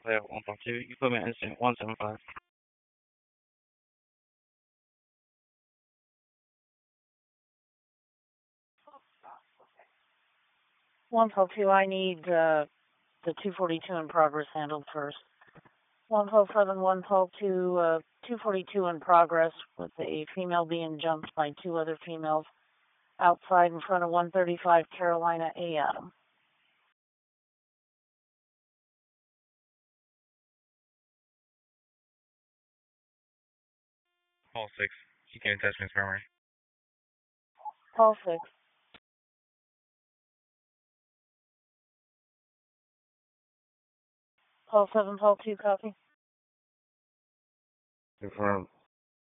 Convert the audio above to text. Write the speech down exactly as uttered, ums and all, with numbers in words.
Lafayette one five two, equipment incident one seven five. one twelve two, I need uh, the two forty-two in progress handled first. one twelve seven, one twelve two, uh, two forty-two in progress with a female being jumped by two other females outside in front of one thirty-five Carolina A. Adam. Hall six, you can attachment infirmary. Hall six. Hall seven, Hall two, copy. Confirm.